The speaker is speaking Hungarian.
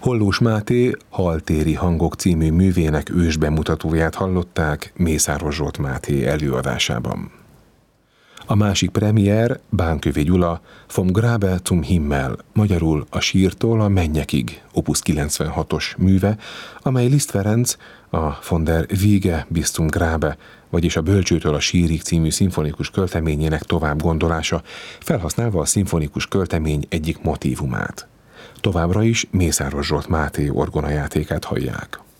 Hollós Máté Haltéri hangok című művének ősbemutatóját hallották Mészáros Zsolt Máté előadásában. A másik premier Bánkövi Gyula Vom Grabe zum Himmel, magyarul a sírtól a mennyekig, opus 96-os műve, amely Liszt Ferenc a Von der Wiege bis zum Grabe, vagyis a Bölcsőtől a sírig című szimfonikus költeményének tovább gondolása, felhasználva a szimfonikus költemény egyik motívumát. Továbbra is Mészáros Zsolt Máté orgonajátékát hallják.